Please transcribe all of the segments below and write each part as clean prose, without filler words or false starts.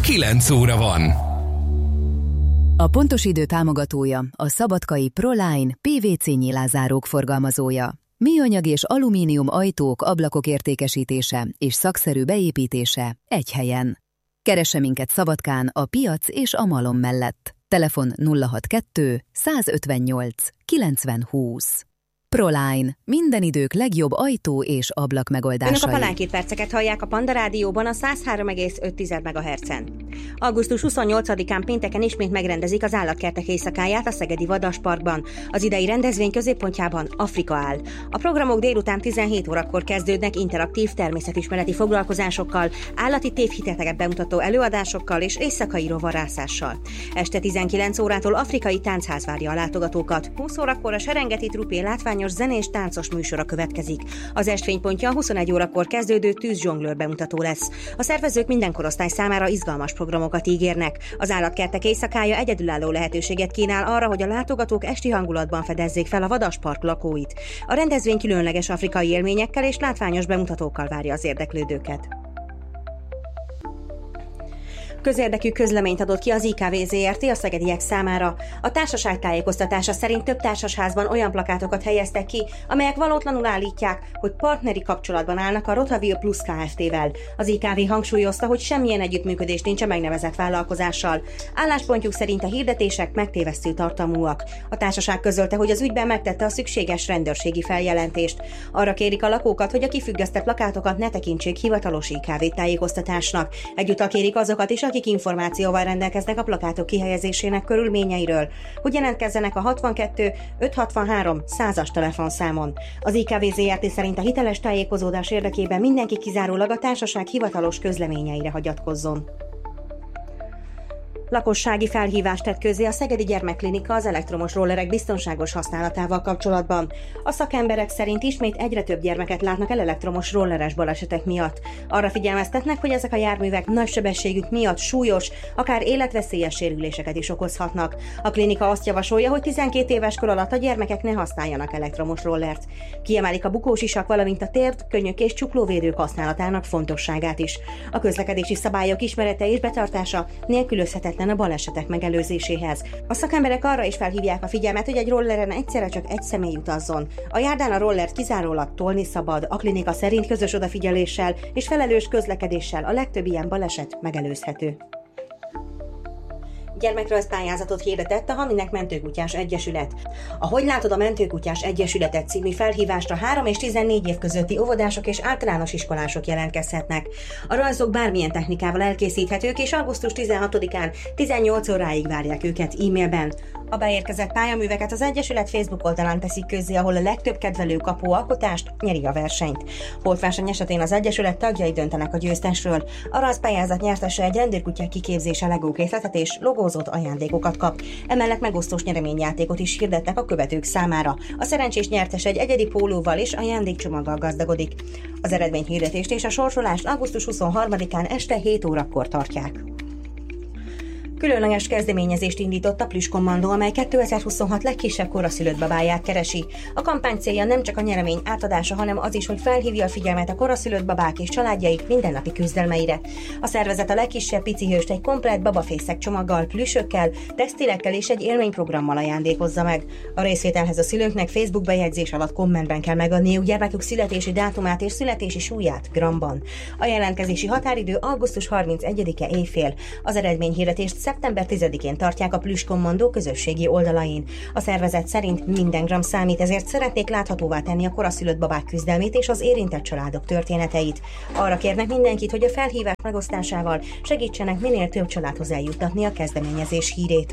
9 óra van. A pontos idő támogatója a Szabadkai Proline PVC nyilázárók forgalmazója. Műanyag és alumínium ajtók, ablakok értékesítése és szakszerű beépítése egy helyen. Keresse minket Szabadkán a piac és a malom mellett. Telefon 062 158 90 20. Proline. Minden idők legjobb ajtó és ablak megoldásai. Önök a Palánk perceket hallják a Panda Rádióban a 103,5 MHz-en. Augusztus 28-án pénteken ismét megrendezik az állatkertek éjszakáját a Szegedi Vadasparkban. Az idei rendezvény középpontjában Afrika áll. A programok délután 17 órakor kezdődnek interaktív természetismereti foglalkozásokkal, állati tévhiteteket bemutató előadásokkal és éjszakai rovarászással. Este 19 órától afrikai táncház várja a látogatókat. 20 órakor a Serengeti Trupé látványos zenés táncos műsora következik. Az estfénypontja a 21 órakor kezdődő tűzzsonglőr bemutató lesz. A szervezők minden korosztály számára izgalmas programokat ígérnek. Az állatkertek éjszakája egyedülálló lehetőséget kínál arra, hogy a látogatók esti hangulatban fedezzék fel a Vadaspark lakóit. A rendezvény különleges afrikai élményekkel és látványos bemutatókkal várja az érdeklődőket. Közérdekű közleményt adott ki az IKV Zrt. A szegediek számára. A társaság tájékoztatása szerint több társasházban olyan plakátokat helyeztek ki, amelyek valótlanul állítják, hogy partneri kapcsolatban állnak a Rotaville Plus Kft-vel. Az IKV hangsúlyozta, hogy semmilyen együttműködés nincs a megnevezett vállalkozással. Álláspontjuk szerint a hirdetések megtévesztő tartalmúak. A társaság közölte, hogy az ügyben megtette a szükséges rendőrségi feljelentést. Arra kérik a lakókat, hogy a kifüggesztett plakátokat ne tekintsék hivatalos IKV tájékoztatásnak. Egyúttal kérik azokat is, akik információval rendelkeznek a plakátok kihelyezésének körülményeiről, hogy jelentkezzenek a 62 563 100-as telefonszámon. Az IKV Zrt. Szerint a hiteles tájékozódás érdekében mindenki kizárólag a társaság hivatalos közleményeire hagyatkozzon. Lakossági felhívást tett közzé a Szegedi Gyermekklinika az elektromos rollerek biztonságos használatával kapcsolatban. A szakemberek szerint ismét egyre több gyermeket látnak el elektromos rolleres balesetek miatt. Arra figyelmeztetnek, hogy ezek a járművek nagy sebességük miatt súlyos, akár életveszélyes sérüléseket is okozhatnak. A klinika azt javasolja, hogy 12 éves kor alatt a gyermekek ne használjanak elektromos rollert. Kiemelik a bukósisak, valamint a térd, könnyök és csuklóvédők használatának fontosságát is. A közlekedési szabályok ismerete és betartása nélkülözhetetlen a balesetek megelőzéséhez. A szakemberek arra is felhívják a figyelmet, hogy egy rolleren egyszerre csak egy személy utazzon. A járdán a rollert kizárólag tolni szabad, a klinika szerint közös odafigyeléssel és felelős közlekedéssel a legtöbb ilyen baleset megelőzhető. Gyermekrajzpályázatot hirdetett a Haminek Mentőkutyás Egyesület. A Hogy látod a Mentőkutyás Egyesületet című felhívásra 3 és 14 év közötti óvodások és általános iskolások jelentkezhetnek. A rajzok bármilyen technikával elkészíthetők, és augusztus 16-án 18 óráig várják őket e-mailben. A beérkezett pályaműveket az Egyesület Facebook oldalán teszik közzé, ahol a legtöbb kedvelő kapó alkotást nyeri a versenyt. Holtverseny esetén az Egyesület tagjai döntenek a győztesről. A rajzpályázat nyertese egy rendőrkutyák kiképzése legókészletet és logózott ajándékokat kap. Emellett megosztós nyereményjátékot is hirdettek a követők számára. A szerencsés nyertes egy egyedi pólóval és ajándékcsomaggal gazdagodik. Az eredményhirdetést és a sorsolást augusztus 23-án este 7 órakor tartják. Különleges kezdeményezést indított a Plüskommandó, amely 2026 legkisebb koraszülött babáját keresi. A kampány célja nem csak a nyeremény átadása, hanem az is, hogy felhívja a figyelmet a koraszülött babák és családjaik mindennapi küzdelmeire. A szervezet a legkisebb pici hőst egy komplett babafészek csomaggal, plüssökkel, textilekkel és egy élményprogrammal ajándékozza meg. A részvételhez a szülőknek Facebook bejegyzés alatt kommentben kell megadniuk gyermekük születési dátumát és születési súlyát gramban. A jelentkezési határidő augusztus 31-e éjfél. Az eredményhirdetést szeptember 10-én tartják a Plüskommandó közösségi oldalain. A szervezet szerint minden gram számít, ezért szeretnék láthatóvá tenni a koraszülött babák küzdelmét és az érintett családok történeteit. Arra kérnek mindenkit, hogy a felhívás megosztásával segítsenek minél több családhoz eljuttatni a kezdeményezés hírét.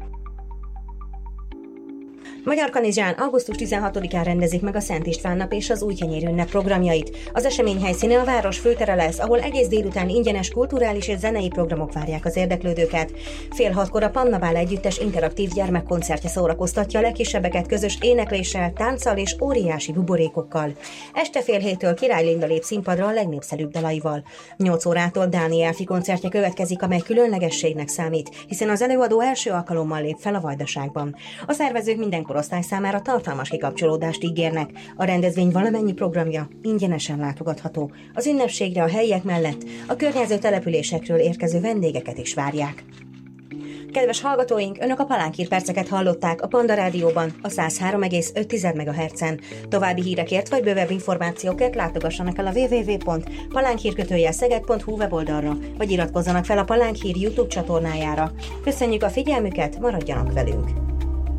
Magyarkanizsán augusztus 16-án rendezik meg a Szent István nap és az Újkenyér ünnep programjait. Az esemény helyszíne a város főtere lesz, ahol egész délután ingyenes kulturális és zenei programok várják az érdeklődőket. Fél 6-kor a Pannabál együttes interaktív gyermekkoncertje szórakoztatja a legkisebbeket közös énekléssel, tánccal és óriási buborékokkal. Este fél 7-től Király Linda lép színpadra a legnépszerűbb dalaival. 8 órától Dániel koncertje következik, amely különlegességnek számít, hiszen az előadó első alkalommal lép fel a Vajdaságban. A szervezők minden korosztály számára tartalmas kikapcsolódást ígérnek. A rendezvény valamennyi programja ingyenesen látogatható. Az ünnepségre a helyiek mellett a környező településekről érkező vendégeket is várják. Kedves hallgatóink, Önök a Palánk hírperceket hallották a Panda Rádióban a 103,5 MHz-en. További hírekért vagy bővebb információkért látogassanak el a www.palánkhír-szeged.hu weboldalra, vagy iratkozzanak fel a Palánk Hír YouTube csatornájára. Köszönjük a figyelmüket, maradjanak velünk!